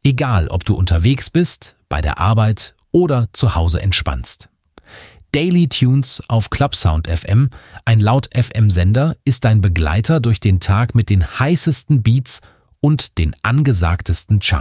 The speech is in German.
Egal, ob du unterwegs bist, bei der Arbeit oder zu Hause entspannst. Daily Tunes auf Clubsound FM, ein Laut-FM-Sender, ist dein Begleiter durch den Tag mit den heißesten Beats und den angesagtesten Charts.